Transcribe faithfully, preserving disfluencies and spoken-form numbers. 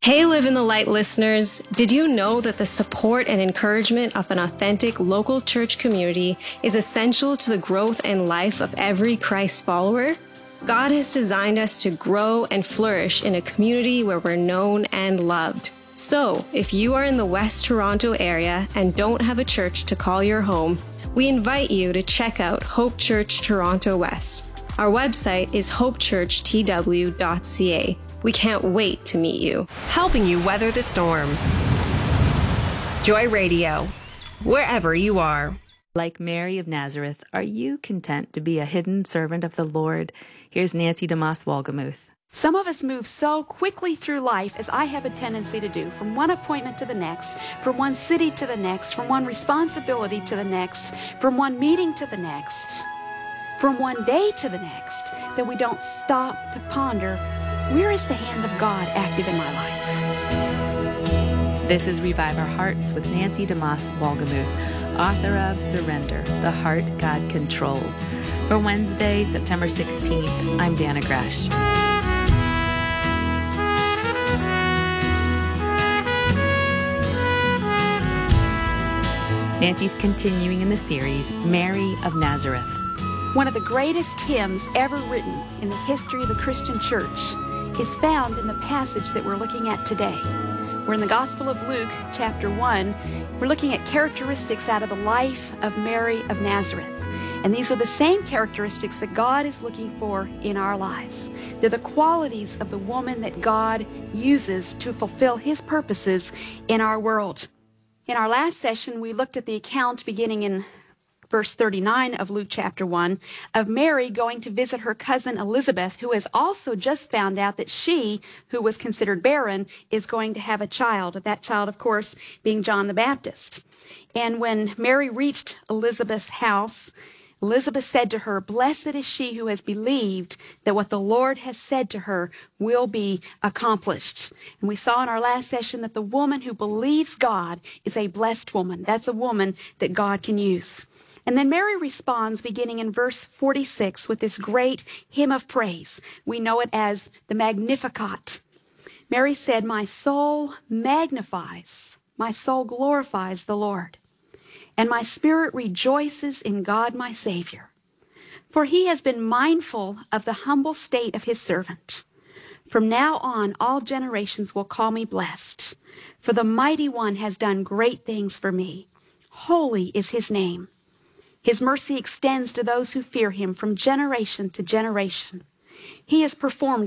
Hey, Live in the Light listeners, did you know that the support and encouragement of an authentic local church community is essential to the growth and life of every Christ follower? God has designed us to grow and flourish in a community where we're known and loved. So, if you are in the West Toronto area and don't have a church to call your home, we invite you to check out Hope Church Toronto West. Our website is hope church t w dot c a. We can't wait to meet you. Helping you weather the storm. Joy Radio, wherever you are. Like Mary of Nazareth, are you content to be a hidden servant of the Lord? Here's Nancy DeMoss Wolgemuth. Some of us move so quickly through life, as I have a tendency to do, from one appointment to the next, from one city to the next, from one responsibility to the next, from one meeting to the next, from one day to the next, that we don't stop to ponder, where is the hand of God active in my life? This is Revive Our Hearts with Nancy DeMoss Wolgemuth, author of Surrender, The Heart God Controls. For Wednesday, September sixteenth, I'm Dana Gresh. Nancy's continuing in the series, Mary of Nazareth. One of the greatest hymns ever written in the history of the Christian church is found in the passage that we're looking at today. We're in the Gospel of Luke, chapter one. We're looking at characteristics out of the life of Mary of Nazareth. And these are the same characteristics that God is looking for in our lives. They're the qualities of the woman that God uses to fulfill His purposes in our world. In our last session, we looked at the account beginning in verse thirty-nine of Luke chapter one, of Mary going to visit her cousin Elizabeth, who has also just found out that she, who was considered barren, is going to have a child. That child, of course, being John the Baptist. And when Mary reached Elizabeth's house, Elizabeth said to her, "Blessed is she who has believed that what the Lord has said to her will be accomplished." And we saw in our last session that the woman who believes God is a blessed woman. That's a woman that God can use. And then Mary responds beginning in verse forty-six with this great hymn of praise. We know it as the Magnificat. Mary said, "My soul magnifies, my soul glorifies the Lord, and my spirit rejoices in God my Savior. For He has been mindful of the humble state of His servant. From now on, all generations will call me blessed, for the Mighty One has done great things for me. Holy is His name. His mercy extends to those who fear Him from generation to generation. He has performed